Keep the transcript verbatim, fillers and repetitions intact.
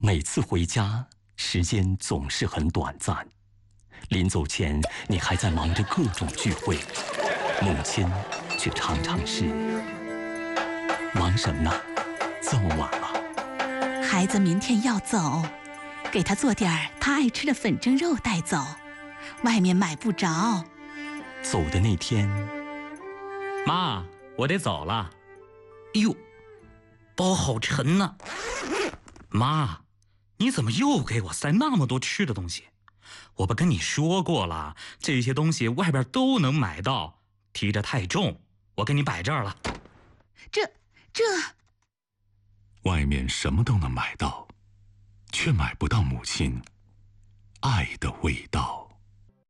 每次回家，时间总是很短暂。临走前，你还在忙着各种聚会，母亲却常常是忙什么呢？这么晚了。 孩子明天要走，给他做点他爱吃的粉蒸肉带走，外面买不着。 走的那天， 妈，我得走了。哟，包好沉呐！妈，你怎么又给我塞那么多吃的东西？我不跟你说过了，这些东西外边都能买到，提着太重，我给你摆这儿了。 这这， 外面什么都能买到，却买不到母亲爱的味道。